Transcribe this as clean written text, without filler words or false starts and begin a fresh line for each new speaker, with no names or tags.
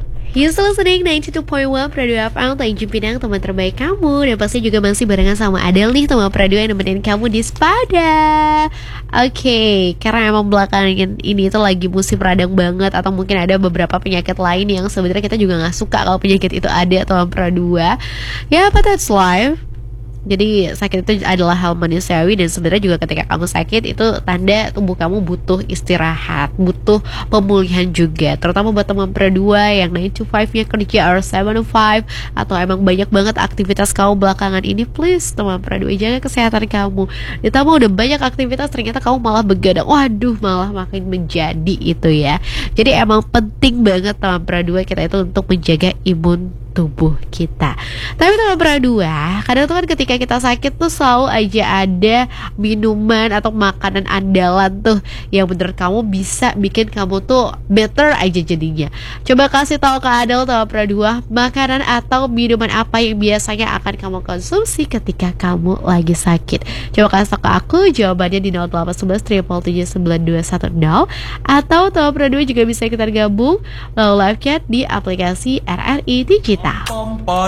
You still listening 92.1 Radio FM, Tanjung Pinang, teman terbaik kamu. Dan pasti juga masih barengan sama Adele nih, teman radio yang nemenin kamu di Spada. Oke, karena emang belakangan ini tuh lagi musim radang banget, atau mungkin ada beberapa penyakit lain yang sebenarnya kita juga gak suka kalau penyakit itu ada, teman pradua. Ya, but that's life. Jadi sakit itu adalah hal manusiawi, dan sebenarnya juga ketika kamu sakit itu tanda tubuh kamu butuh istirahat, butuh pemulihan juga. Terutama buat teman perdua yang 9 to 5 nya kerja or 7 to 5, atau emang banyak banget aktivitas kamu belakangan ini, please teman perdua jaga kesehatan kamu. Ditambah udah banyak aktivitas ternyata kamu malah begadang, waduh malah makin menjadi itu ya. Jadi emang penting banget teman perdua kita itu untuk menjaga imun tubuh kita. Tapi teman perdua, kadang tuh kan ketika kita sakit tuh selalu aja ada minuman atau makanan andalan tuh yang menurut kamu bisa bikin kamu tuh better aja jadinya. Coba kasih tahu ke Adele teman perdua, makanan atau minuman apa yang biasanya akan kamu konsumsi ketika kamu lagi sakit. Coba kasih tahu ke aku jawabannya di 0811 777 9210, atau teman perdua juga bisa kita gabung lalu live chat di aplikasi RRI Digital.